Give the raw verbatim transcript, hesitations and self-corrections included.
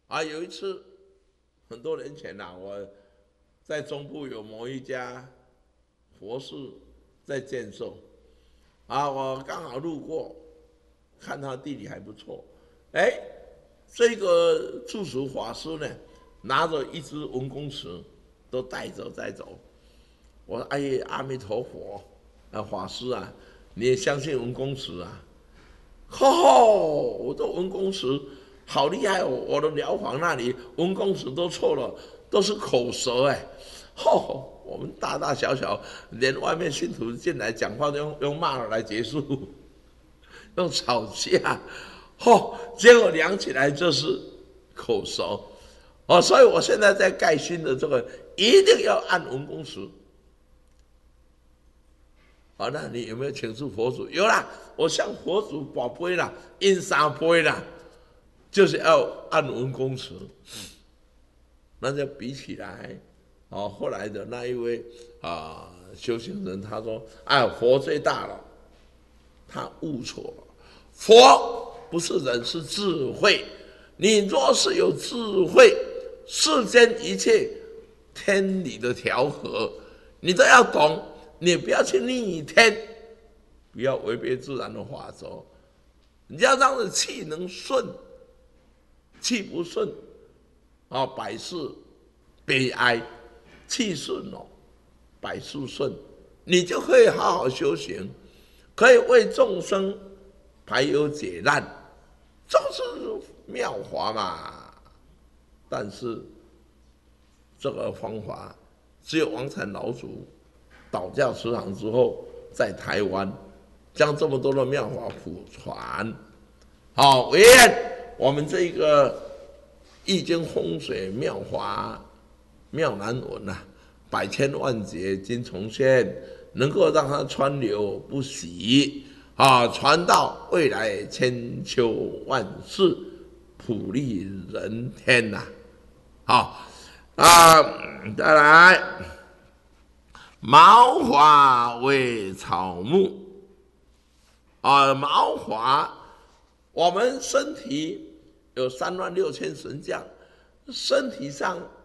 啊，有一次很多年前呐、我在中部有某一家佛寺在建设，啊，我刚好路过，看他地理还不错，哎，这个住持法师呢，拿着一支文公尺，都带走带走。我说：哎呀，阿弥陀佛，啊，法师啊，你也相信文公尺啊？吼、我这文公尺好厉害哦！我的疗房那里文公尺都错了，都是口舌哎。吼、我们大大小小，连外面信徒进来讲话都用用骂来结束，用吵架，吼、结果量起来就是口舌。哦，所以我现在在盖新的这个，一定要按文公尺。好，那你有没有请示佛祖？有啦，我向佛祖宝贝啦，印三杯啦，就是要按文公尺。那就比起来，哦，后来的那一位啊、修行人，他说：“哎，佛最大了，他悟错了。佛不是人，是智慧。你若是有智慧，世间一切天理的调和，你都要懂。你不要去逆天，不要违背自然的法则。你要让这气能顺，气不顺，啊，百事悲哀；气顺哦，百事顺，你就可以好好修行，可以为众生排忧解难，这是妙法嘛。但是这个方法只有王禅老祖倒教慈航之后，在台湾将这么多的妙法普传。好，唯愿我们这个易经风水妙法妙难闻呐、啊，百千万劫今重现，能够让它川流不息啊，传到未来千秋万世，普利人天呐、啊。好啊，再来。毛发为草木啊，毛发，我们身体有三万六千神将，身体上